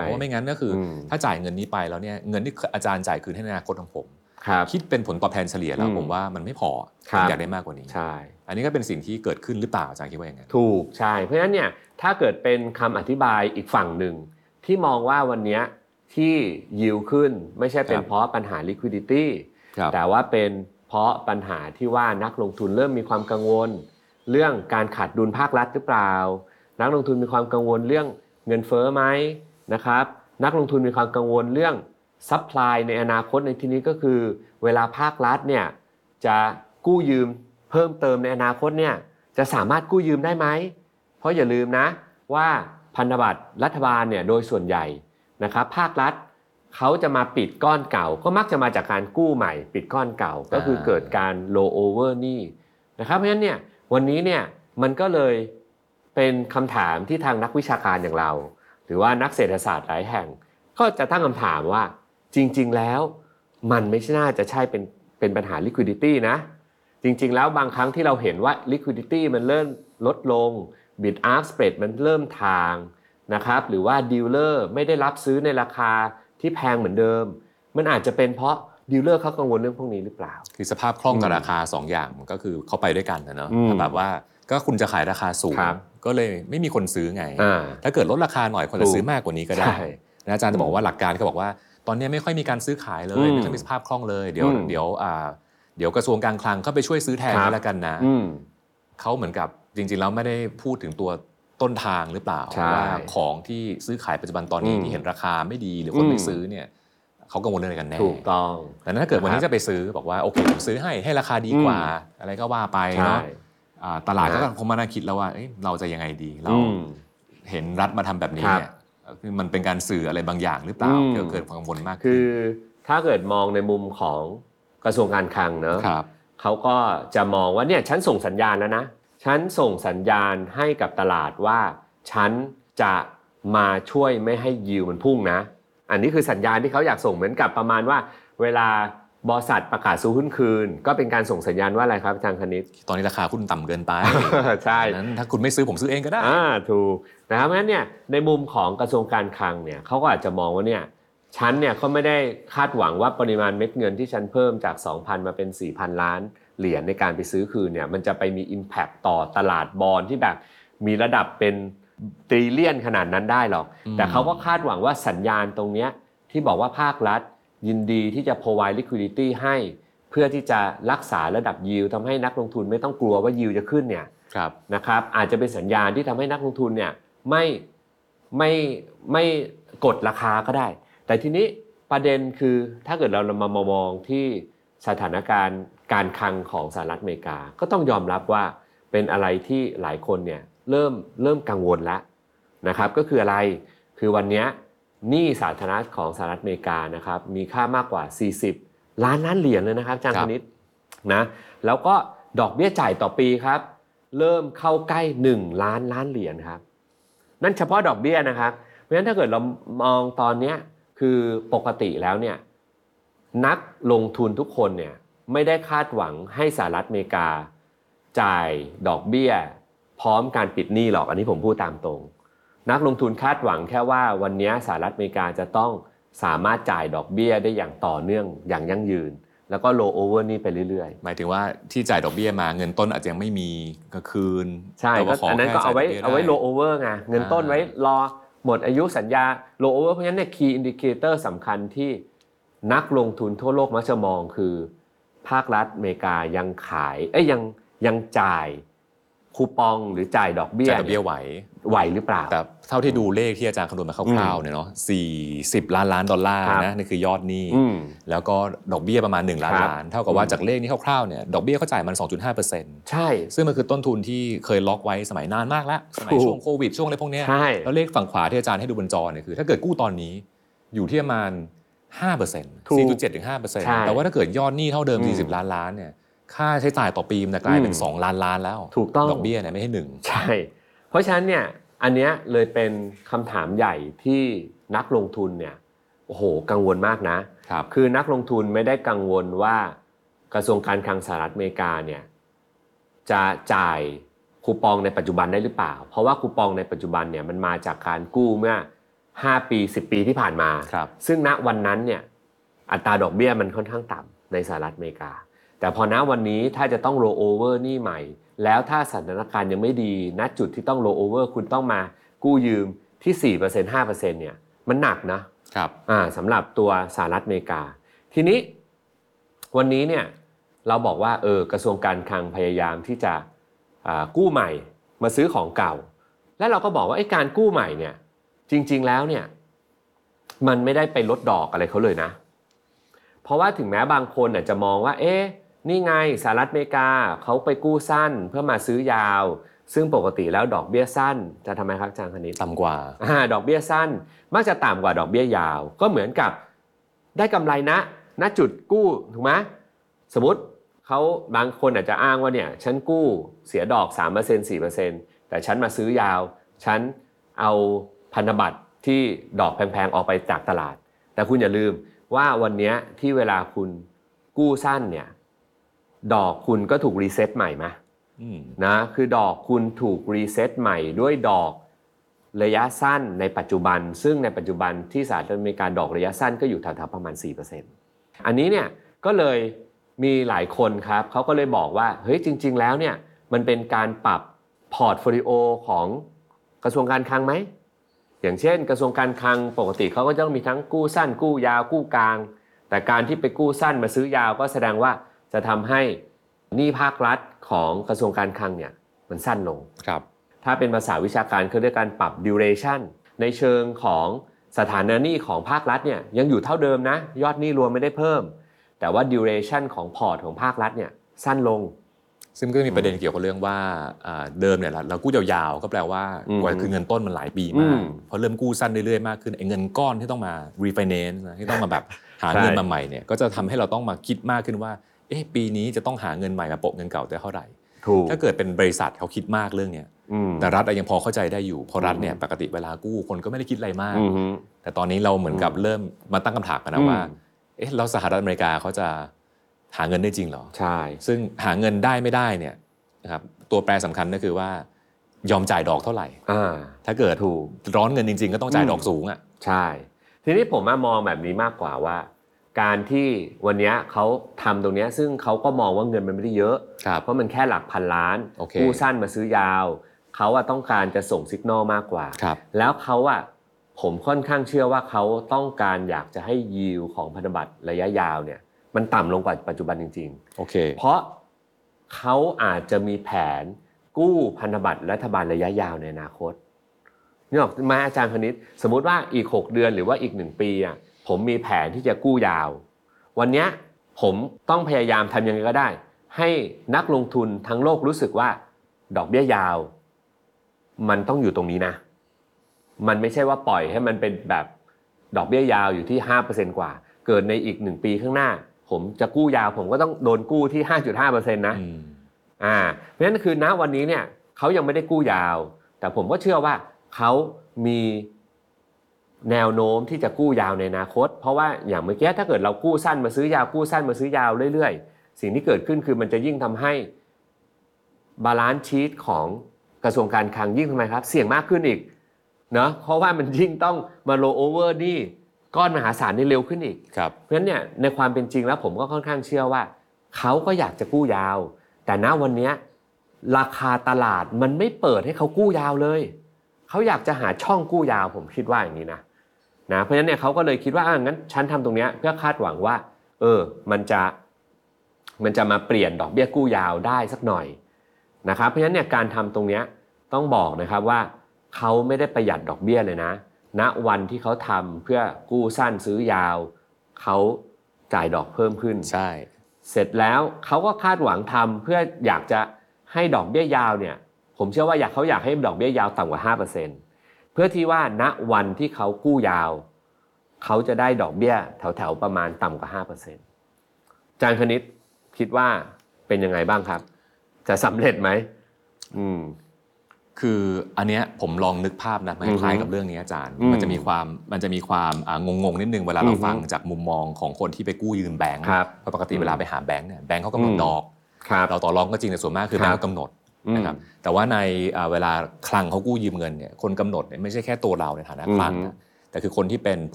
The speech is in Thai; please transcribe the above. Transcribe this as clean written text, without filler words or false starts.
เพราะว่าไม่งั้นก็คือถ้าจ่ายเงินนี้ไปแล้วเนี่ยเงินที่อาจารย์จ่ายคืนให้ในอนาคตของผมคิดเป็นผลตอบแทนเฉลี่ยแล้วผมว่ามันไม่พอผมอยากได้มากกว่านี้ใช่อันนี้ก็เป็นสิ่งที่เกิดขึ้นหรือเปล่าอาจารย์คิดว่าอย่างนั้นถูกใช่เพราะฉะนั้นเนี่ยถ้าเกิดเป็นคำอธิบายอีกฝั่งหนึ่งที่มองว่าวันนี้ที่ยิวขึ้นไม่ใช่เป็นเพราะปัญหา liquidity แต่ว่าเป็นเพราะปัญหาที่ว่านักลงทุนเริ่มมีความกังวลเรื่องการขาดดุลภาครัฐหรือเปล่านักลงทุนมีความกังวลเรื่องเงินเฟ้อไหมนะครับนักลงทุนมีความกังวลเรื่องซัพพลายในอนาคตในที่นี้ก็คือเวลาภาครัฐเนี่ยจะกู้ยืมเพิ่มเติมในอนาคตเนี่ยจะสามารถกู้ยืมได้ไหมเพราะอย่าลืมนะว่าพันธบัตรรัฐบาลเนี่ยโดยส่วนใหญ่นะครับภาครัฐเขาจะมาปิดก้อนเก่าก็มักจะมาจากการกู้ใหม่ปิดก้อนเก่าก็คือเกิดการ roll over หนี้นะครับเพราะฉะนั้นเนี่ยวันนี้เนี่ยมันก็เลยเป็นคำถามที่ทางนักวิชาการอย่างเราหรือว่านักเศรษฐศาสตร์หลายแห่งก็จะตั้งคำถามว่าจริงๆแล้วมันไม่น่าจะใช่เป็นปัญหา liquidity นะจริงๆแล้วบางครั้งที่เราเห็นว่า liquidity มันเริ่มลดลง bid ask spread มันเริ่มทางนะครับหรือว่า dealer ไม่ได้รับซื้อในราคาที่แพงเหมือนเดิมมันอาจจะเป็นเพราะ dealer เขากังวลเรื่องพวกนี้หรือเปล่าคือสภาพคล่องกับราคา2อย่างก็คือเข้าไปด้วยกันนะเนาะแบบว่าก็คุณจะขายราคาสูงก็เลยไม่มีคนซื้อไงถ้าเกิดลดราคาหน่อยคนจะซื้อมากกว่านี้ก็ได้นะอาจารย์จะบอกว่าหลักการเขาบอกว่าตอนนี้ไม่ค่อยมีการซื้อขายเลยไม่ค่อยมีสภาพคล่องเลยเดี๋ยวกระทรวงการคลังเข้าไปช่วยซื้อแทนให้แล้วกันนะเขาเหมือนกับจริงๆแล้วไม่ได้พูดถึงตัวต้นทางหรือเปล่าว่าของที่ซื้อขายปัจจุบันตอนนี้ที่เห็นราคาไม่ดีหรือคนไม่ซื้อเนี่ยเขากังวลเรื่องอะไรกันแน่ถูกต้องแต่ถ้าเกิดวันนี้จะไปซื้อบอกว่าโอเคผมซื้อให้ราคาดีกว่าอะไรก็ว่าไปเนาะตลาดก็คงมานั่งคิดแล้วว่าเราจะยังไงดีเราเห็นรัฐมาทำแบบนี้เนี่ยคือมันเป็นการสื่ออะไรบางอย่างหรือเปล่าเกิดความกังวลมากคือถ้าเกิดมองในมุมของกระทรวงการคลังเนอะเขาก็จะมองว่าเนี่ยฉันส่งสัญญาณแล้วนะฉันส่งสัญญาณให้กับตลาดว่าฉันจะมาช่วยไม่ให้ยิวมันพุ่งนะอันนี้คือสัญญาณที่เขาอยากส่งเหมือนกับประมาณว่าเวลาบริษัทประกาศซื้อหุ้นคืนก็เป็นการส่งสัญญาณว่าอะไรครับอาจารย์คณิตตอนนี้ราคาหุ้นต่ำเกินไปใช่นั้นถ้าคุณไม่ซื้อผมซื้อเองก็ได้ถูกนะครับเพราะฉะนั้นเนี่ยในมุมของกระทรวงการคลังเนี่ยเขาก็อาจจะมองว่าเนี่ยฉันเนี่ยเขาไม่ได้คาดหวังว่าปริมาณเม็ดเงินที่ฉันเพิ่มจาก 2,000 มาเป็น 4,000 ล้านเหรียญในการไปซื้อคืนเนี่ยมันจะไปมี impact ต่อตลาดบอนด์ที่แบบมีระดับเป็นตรีเลียนขนาดนั้นได้หรอกแต่เขาก็คาดหวังว่าสัญญาณตรงนี้ที่บอกว่าภาครัฐยินดีที่จะ provide liquidity ให้เพื่อที่จะรักษาระดับ yield ทำให้นักลงทุนไม่ต้องกลัวว่า yield จะขึ้นเนี่ยนะครับอาจจะเป็นสัญญาณที่ทำให้นักลงทุนเนี่ยไม่กดราคาก็ได้แต่ทีนี้ประเด็นคือถ้าเกิดเรามามองที่สถานการณ์การคลังของสหรัฐอเมริกาก็ต้องยอมรับว่าเป็นอะไรที่หลายคนเนี่ยเริ่มกังวลแล้วนะครับก็คืออะไรคือวันนี้หนี้สาธารณะของสหรัฐอเมริกานะครับมีค่ามากกว่า40ล้านล้านเหรียญเลยนะครับอาจารย์คณิตนะแล้วก็ดอกเบี้ยจ่ายต่อปีครับเริ่มเข้าใกล้1ล้านล้านเหรียญครับนั่นเฉพาะดอกเบี้ยนะครับเพราะฉะนั้นถ้าเกิดเรามองตอนนี้คือปกติแล้วเนี่ยนักลงทุนทุกคนเนี่ยไม่ได้คาดหวังให้สหรัฐอเมริกาจ่ายดอกเบี้ยพร้อมการปิดหนี้หรอกอันนี้ผมพูดตามตรงนักลงทุนคาดหวังแค่ว่าวันนี้สหรัฐอเมริกาจะต้องสามารถจ่ายดอกเบี้ยได้อย่างต่อเนื่องอย่างยั่งยืนแล้วก็โลโอเวอร์นี่ไปเรื่อยๆหมายถึงว่าที่จ่ายดอกเบี้ยมาเงินต้นอาจจะยังไม่มีก็คืนใช่ก็อันนั้นก็เอาไว้โลโอเวอร์ไงเงินต้นไว้รอหมดอายุสัญญาโลโอเวอร์เพราะฉะนั้นเนี่ย key indicator สำคัญที่นักลงทุนทั่วโลกมักจะมองคือภาครัฐอเมริกายังขายยังจ่ายคูปองหรือจ่ายดอกเบี้ยไหวหรือเปล่าแต่เท่าที่ดูเลขที่อาจารย์คำนวณมาคร่าวๆเนี่ยเนาะ40ล้านล้านดอลลาร์นะนี่คือยอดหนี้แล้วก็ดอกเบี้ยประมาณ1ล้านล้านเท่ากับว่าจากเลขนี้คร่าวๆเนี่ยดอกเบี้ยเขาจ่ายมัน 2.5% ใช่ซึ่งมันคือต้นทุนที่เคยล็อกไว้สมัยนานมากแล้วสมัยช่วงโควิดช่วงอะไรพวกนี้แล้วเลขฝั่งขวาที่อาจารย์ให้ดูบนจอเนี่ยคือถ้าเกิดกู้ตอนนี้อยู่ที่ประมาณ 5% 4.7 ถึง 5% แต่ว่าถ้าเกิดยอดหนี้เท่าเดิม40ล้านล้านเนี่ยค่าใช้จ่ายต่อปีมันจะกลายเป็น2ล้านล้านแล้วถูกต้องดอกเบี้ยเนี่ยไม่ให้1 ใช่เพราะฉะนั้นเนี่ยอันเนี้ยเลยเป็นคำถามใหญ่ที่นักลงทุนเนี่ยโอ้โหกังวลมากนะคือนักลงทุนไม่ได้กังวลว่ากระทรวงการคลังสหรัฐอเมริกาเนี่ยจะจ่ายคูปองในปัจจุบันได้หรือเปล่าเพราะว่าคูปองในปัจจุบันเนี่ยมันมาจากการกู้เมื่อ 5 ปี10 ปีที่ผ่านมาซึ่งณวันนั้นเนี่ยอัตราดอกเบี้ยมันค่อนข้างต่ำในสหรัฐอเมริกาแต่พอณวันนี้ถ้าจะต้อง roll over หนี้ใหม่แล้วถ้าสถานการณ์ยังไม่ดีณจุดที่ต้อง roll over คุณต้องมากู้ยืมที่ 4% 5% เนี่ยมันหนักนะครับสำหรับตัวสหรัฐอเมริกาทีนี้วันนี้เนี่ยเราบอกว่ากระทรวงการคลังพยายามที่จะกู้ใหม่มาซื้อของเก่าและเราก็บอกว่าไอ้การกู้ใหม่เนี่ยจริงๆแล้วเนี่ยมันไม่ได้ไปลดดอกอะไรเขาเลยนะเพราะว่าถึงแม้บางคนอาจจะมองว่านี่ไงสหรัฐอเมริกาเขาไปกู้สั้นเพื่อมาซื้อยาวซึ่งปกติแล้วดอกเบี้ยสั้นจะทำไมครับอาจารย์คณิตต่ำกว่าดอกเบี้ยสั้นมักจะต่ำกว่าดอกเบี้ยยาวก็เหมือนกับได้กำไรณจุดกู้ถูกไหมสมมติเขาบางคนอาจจะอ้างว่าเนี่ยฉันกู้เสียดอก 3% 4% แต่ฉันมาซื้อยาวฉันเอาพันธบัตรที่ดอกแพงๆออกไปจากตลาดแต่คุณอย่าลืมว่าวันนี้ที่เวลาคุณกู้สั้นเนี่ยดอกคุณก็ถูกรีเซ็ตใหม่มานะคือดอกคุณถูกรีเซ็ตใหม่ด้วยดอกระยะสั้นในปัจจุบันซึ่งในปัจจุบันที่สหรัฐอเมริกาดอกระยะสั้นก็อยู่แถวๆประมาณ 4% อันนี้เนี่ยก็เลยมีหลายคนครับเขาก็เลยบอกว่าเฮ้ยจริงๆแล้วเนี่ยมันเป็นการปรับพอร์ตโฟลิโอของกระทรวงการคลังไหมอย่างเช่นกระทรวงการคลังปกติเขาก็ต้องมีทั้งกู้สั้นกู้ยาวกู้กลางแต่การที่ไปกู้สั้นมาซื้อยาวก็แสดงว่าจะทำให้หนี้ภาครัฐของกระทรวงการคลังเนี่ยมันสั้นลงครับถ้าเป็นภาษาวิชาการคือเรียกการปรับ duration ในเชิงของสถานะหนี้ของภาครัฐเนี่ยยังอยู่เท่าเดิมนะยอดหนี้รวมไม่ได้เพิ่มแต่ว่า duration ของพอร์ตของภาครัฐเนี่ยสั้นลงซึ่งก็มีประเด็นเกี่ยวกับเรื่องว่าเดิมเนี่ยเรากู้ยาวๆก็แปลว่ากว่าคือเงินต้นมันหลายปีมากพอเริ่มกู้สั้นเรื่อยๆมากขึ้นไอ้เงินก้อนที่ต้องมา refinance ที่ต้องมาแบบหาเงินมาใหม่เนี่ยก็จะทำให้เราต้องมาคิดมากขึ้นว่าปีนี้จะต้องหาเงินใหม่มาโปะเงินเก่าได้เท่าไหร่ถ้าเกิดเป็นบริษัทเขาคิดมากเรื่องเนี้ยแต่รัฐยังพอเข้าใจได้อยู่เพราะรัฐเนี่ยปกติเวลากู้คนก็ไม่ได้คิดอะไรมากแต่ตอนนี้เราเหมือนกับเริ่มมาตั้งคำถามกันนะว่าแล้วสหรัฐอเมริกาเขาจะหาเงินได้จริงเหรอใช่ซึ่งหาเงินได้ไม่ได้เนี่ยนะครับตัวแปรสำคัญก็คือว่ายอมจ่ายดอกเท่าไหร่ถ้าเกิดร้อนเงินจริงๆก็ต้องจ่ายดอกสูงอ่ะใช่ทีนี้ผมมองแบบนี้มากกว่าว่าการที่วันนี้เขาทำตรงนี้ซึ่งเขาก็มองว่าเงินมันไม่ได้เยอะเพราะมันแค่หลักพันล้านกู้สั้นมาซื้อยาวเขาต้องการจะส่งสัญญาณมากกว่าแล้วเขาผมค่อนข้างเชื่อว่าเขาต้องการอยากจะให้ยิวของพันธบัตรระยะยาวเนี่ยมันต่ำลงกว่าปัจจุบันจริงๆเพราะเขาอาจจะมีแผนกู้พันธบัตรรัฐบาลระยะยาวในอนาคตนี่ออกมาอาจารย์คณิตสมมุติว่าอีก6เดือนหรือว่าอีก1ปีผมมีแผนที่จะกู้ยาววันนี้ผมต้องพยายามทำยังไงก็ได้ให้นักลงทุนทั้งโลกรู้สึกว่าดอกเบี้ยยาวมันต้องอยู่ตรงนี้นะมันไม่ใช่ว่าปล่อยให้มันเป็นแบบดอกเบี้ยยาวอยู่ที่ 5% กว่าเกิดในอีก1ปีข้างหน้าผมจะกู้ยาวผมก็ต้องโดนกู้ที่ 5.5% นะเพราะฉะนั้นคือณวันนี้เนี่ยเขายังไม่ได้กู้ยาวแต่ผมก็เชื่อว่าเขามีแนวโน้มที่จะกู้ยาวในอนาคตเพราะว่าอย่างเมื่อกี้ถ้าเกิดเรากู้สั้นมาซื้อยาวกู้สั้นมาซื้อยาวเรื่อยๆสิ่งที่เกิดขึ้นคือมันจะยิ่งทำให้บาลานซ์ชีทของกระทรวงการคลังยิ่งทำไมครับเสี่ยงมากขึ้นอีกเนาะเพราะว่ามันยิ่งต้องมาโรลโอเวอร์นี่ก้อนมหาศาลนี่เร็วขึ้นอีกเพราะฉะนั้นเนี่ยในความเป็นจริงแล้วผมก็ค่อนข้างเชื่อว่าเขาก็อยากจะกู้ยาวแต่ณวันนี้ราคาตลาดมันไม่เปิดให้เขากู้ยาวเลยเขาอยากจะหาช่องกู้ยาวผมคิดว่าอย่างนี้นะเพราะฉะนั้นเนี่ยเขาก็เลยคิดว่างั้นฉันทำตรงนี้เพื่อคาดหวังว่ามันจะมาเปลี่ยนดอกเบี้ยกู้ยาวได้สักหน่อยนะครับเพราะฉะนั้นเนี่ยการทำตรงนี้ต้องบอกนะครับว่าเขาไม่ได้ประหยัดดอกเบี้ยเลยนะณวันที่เขาทำเพื่อกู้สั้นซื้อยาวเขาจ่ายดอกเพิ่มขึ้นใช่เสร็จแล้วเขาก็คาดหวังทำเพื่ออยากจะให้ดอกเบี้ยยาวเนี่ยผมเชื่อว่าเขาอยากให้ดอกเบี้ยยาวต่ำกว่า 5% เพื่อที่ว่าณวันที่เขากู้ยาวเขาจะได้ดอกเบี้ยแถวๆประมาณต่ำกว่า 5% อาจารย์คณิตคิดว่าเป็นยังไงบ้างครับจะสำเร็จไหมคืออันเนี้ยผมลองนึกภาพนะคล้ายกับเรื่องนี้อาจารย์มันจะมีความงงนิดนึงเวลาเราฟังจากมุมมองของคนที่ไปกู้ยืมแบงก์เพราะปกติเวลาไปหาแบงก์เนี่ยแบงก์เขากำหนดดอกเราต่อรองก็จริงแต่ส่วนมากคือแบงก์เขากำหนดนะครับแต่ว่าในเวลาคลังเขากู้ยืมเงินเนี่ยคนกำหนดเนี่ยไม่ใช่แค่ตัวเราในฐานะคลังนะแต่คือคนที่เป็น